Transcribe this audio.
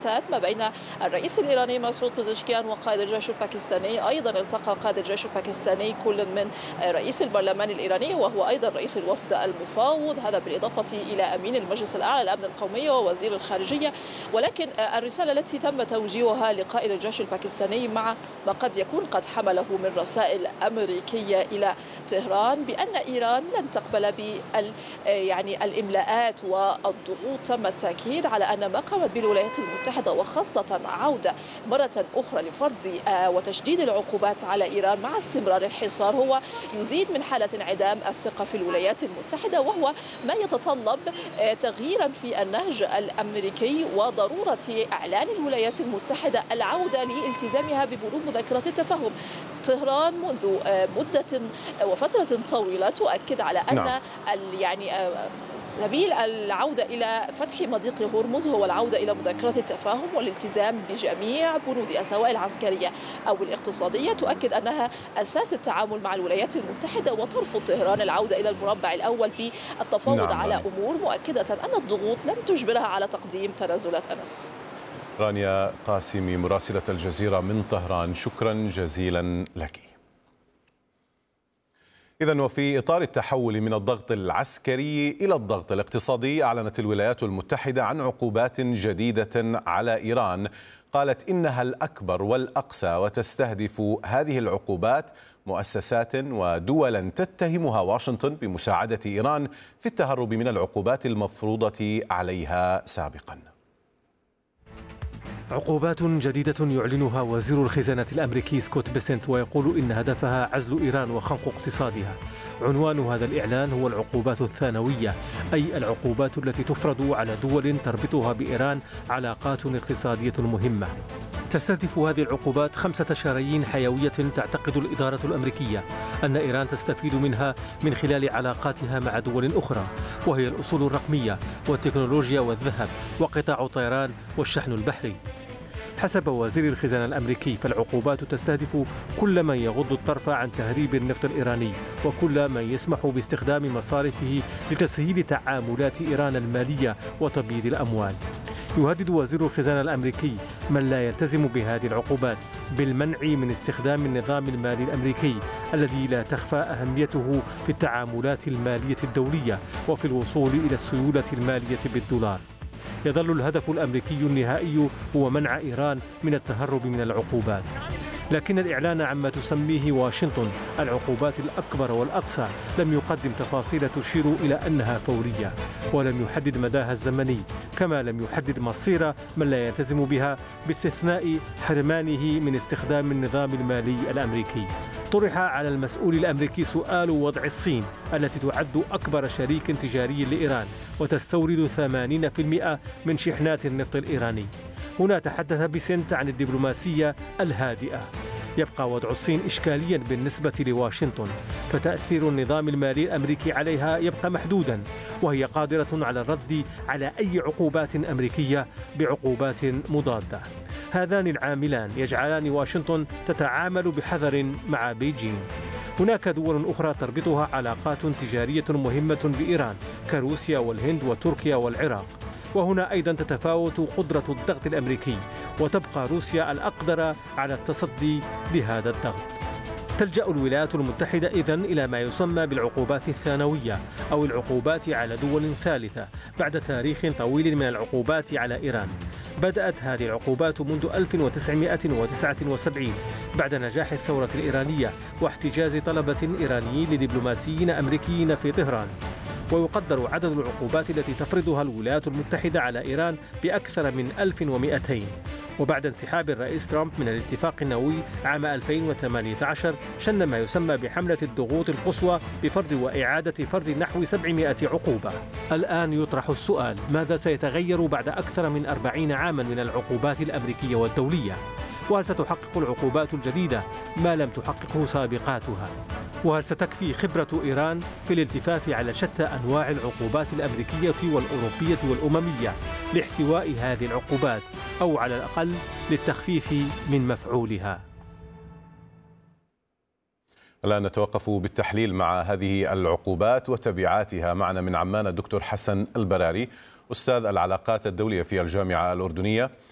ما بين الرئيس الإيراني مسعود بوزشكيان وقائد الجيش الباكستاني. أيضا التقى قائد الجيش الباكستاني كل من رئيس البرلمان الإيراني وهو أيضا رئيس الوفد المفاوض، هذا بالإضافة إلى أمين المجلس الأعلى للأمن القومي ووزير الخارجية. ولكن الرسالة التي تم توجيهها لقائد الجيش الباكستاني مع ما قد يكون قد حمله من رسائل أمريكية إلى طهران بأن إيران لن تقبل الإملاءات والضغوط، تم التأكيد على أن ما قامت بالولايات المتحدة وخاصة عودة مرة أخرى لفرض وتشديد العقوبات على إيران مع استمرار الحصار هو يزيد من حالة انعدام الثقة في الولايات المتحدة، وهو ما يتطلب تغييرا في النهج الأمريكي وضرورة إعلان الولايات المتحدة العودة لالتزامها ببنود مذكرة التفاهم. طهران منذ مدة وفترة طويلة تؤكد على أن سبيل العودة إلى فتح مضيق هرمز هو العودة إلى مذكرة التفاهم والالتزام بجميع بنودها سواء العسكرية أو الاقتصادية. تؤكد أنها أساس التعامل مع الولايات المتحدة، وترفض طهران العودة إلى المربع الأول بالتفاوض على أمور، مؤكدة أن الضغوط لن تجبرها على تقديم تنازلات. أنس. رانيا قاسمي مراسلة الجزيرة من طهران، شكرا جزيلا لك. إذن وفي إطار التحول من الضغط العسكري إلى الضغط الاقتصادي، أعلنت الولايات المتحدة عن عقوبات جديدة على إيران قالت إنها الأكبر والأقسى، وتستهدف هذه العقوبات مؤسسات ودولا تتهمها واشنطن بمساعدة إيران في التهرب من العقوبات المفروضة عليها سابقا. عقوبات جديدة يعلنها وزير الخزانة الأمريكي سكوت بيسنت، ويقول إن هدفها عزل إيران وخنق اقتصادها. عنوان هذا الإعلان هو العقوبات الثانوية، أي العقوبات التي تفرض على دول تربطها بإيران علاقات اقتصادية مهمة. تستهدف هذه العقوبات 5 شرايين حيوية تعتقد الإدارة الأمريكية أن إيران تستفيد منها من خلال علاقاتها مع دول أخرى، وهي الأصول الرقمية والتكنولوجيا والذهب وقطاع الطيران والشحن البحري. حسب وزير الخزانة الأمريكي فالعقوبات تستهدف كل من يغض الطرف عن تهريب النفط الإيراني، وكل من يسمح باستخدام مصارفه لتسهيل تعاملات إيران المالية وتبييض الأموال. يهدد وزير الخزانة الأمريكي من لا يلتزم بهذه العقوبات بالمنع من استخدام النظام المالي الأمريكي الذي لا تخفى أهميته في التعاملات المالية الدولية وفي الوصول إلى السيولة المالية بالدولار. يظل الهدف الأمريكي النهائي هو منع إيران من التهرب من العقوبات، لكن الإعلان عما تسميه واشنطن العقوبات الأكبر والأقصى لم يقدم تفاصيل تشير إلى أنها فورية، ولم يحدد مداها الزمني، كما لم يحدد مصير من لا يلتزم بها باستثناء حرمانه من استخدام النظام المالي الأمريكي. طرح على المسؤول الأمريكي سؤال وضع الصين التي تعد أكبر شريك تجاري لإيران وتستورد 80% من شحنات النفط الإيراني. هنا تحدث بيسنت عن الدبلوماسية الهادئة. يبقى وضع الصين إشكاليا بالنسبة لواشنطن، فتأثير النظام المالي الأمريكي عليها يبقى محدودا، وهي قادرة على الرد على أي عقوبات أمريكية بعقوبات مضادة. هذان العاملان يجعلان واشنطن تتعامل بحذر مع بيجين. هناك دول أخرى تربطها علاقات تجارية مهمة بإيران كروسيا والهند وتركيا والعراق، وهنا أيضا تتفاوت قدرة الضغط الأمريكي، وتبقى روسيا الأقدر على التصدي لهذا الضغط. تلجأ الولايات المتحدة إذن إلى ما يسمى بالعقوبات الثانوية أو العقوبات على دول ثالثة بعد تاريخ طويل من العقوبات على إيران. بدأت هذه العقوبات منذ 1979 بعد نجاح الثورة الإيرانية واحتجاز طلبة إيرانيين لدبلوماسيين أمريكيين في طهران. ويقدر عدد العقوبات التي تفرضها الولايات المتحدة على إيران بأكثر من 1200. وبعد انسحاب الرئيس ترامب من الاتفاق النووي عام 2018 شن ما يسمى بحملة الضغوط القصوى بفرض وإعادة فرض نحو 700 عقوبة. الآن يطرح السؤال: ماذا سيتغير بعد أكثر من 40 عاما من العقوبات الأمريكية والدولية؟ وهل ستحقق العقوبات الجديدة ما لم تحققه سابقاتها؟ وهل ستكفي خبرة إيران في الالتفاف على شتى أنواع العقوبات الأمريكية والأوروبية والأممية لاحتواء هذه العقوبات، أو على الأقل للتخفيف من مفعولها؟ الآن نتوقف بالتحليل مع هذه العقوبات وتبعاتها. معنا من عمان الدكتور حسن البراري، أستاذ العلاقات الدولية في الجامعة الأردنية.